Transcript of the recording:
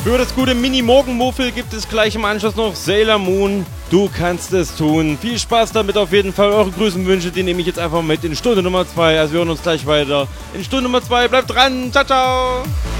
Für das gute Mini-Morgenmuffel gibt es gleich im Anschluss noch Sailor Moon. Du kannst es tun. Viel Spaß damit auf jeden Fall. Eure Grüßenwünsche, die nehme ich jetzt einfach mit in Stunde Nummer 2. Also wir hören uns gleich weiter in Stunde Nummer 2. Bleibt dran. Ciao, ciao.